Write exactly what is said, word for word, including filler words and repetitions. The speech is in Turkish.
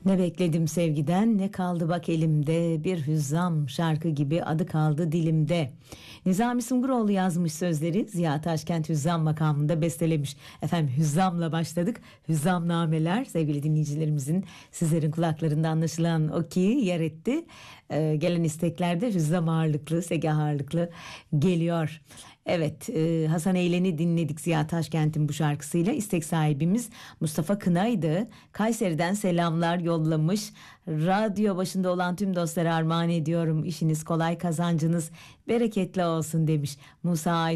Ne bekledim sevgiden, ne kaldı bak elimde, bir hüzzam şarkı gibi adı kaldı dilimde. Nizami Sunguroğlu yazmış sözleri, Ziya Taşkent Hüzzam makamında bestelemiş. Efendim hüzzamla başladık, hüzzamnameler sevgili dinleyicilerimizin, sizlerin kulaklarında anlaşılan o ki yer etti. Ee, gelen isteklerde hüzzam ağırlıklı, segah ağırlıklı geliyor. Evet, e, Hasan Eylen'i dinledik Ziya Taşkent'in bu şarkısıyla. İstek sahibimiz Mustafa Kınay'dı. Kayseri'den selamlar yollamış. Radyo başında olan tüm dostlara armağan ediyorum. İşiniz kolay, kazancınız bereketli olsun demiş. Musa